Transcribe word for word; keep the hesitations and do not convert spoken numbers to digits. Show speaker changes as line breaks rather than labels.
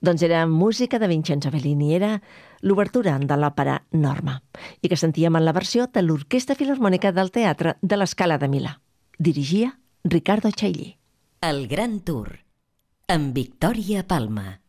Doncs era música de Vincenzo Bellini, era l'obertura de l'òpera Norma, i que sentíem en la versió de l'Orquestra Filharmònica del Teatre de la Scala de Milà. Dirigia Riccardo Chailly.
El Gran Tour, amb Victòria Palma.